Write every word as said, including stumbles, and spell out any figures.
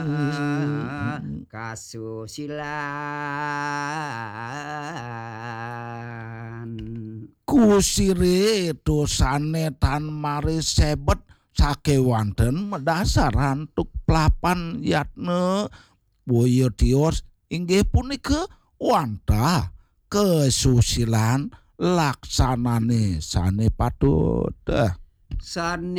kasusilan. Kusire dosane tan mari sebet sakewanten mendasaran tuk plapan yatne Boyodios inggih punika wantah kesusilan laksanane sane patut. Sane